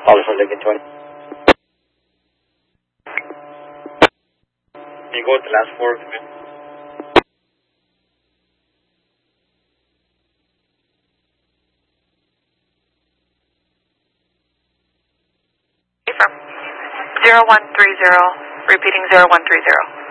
Alpha Lincoln 20. Can you go with the last four of the minute? From 0130, repeating 0130.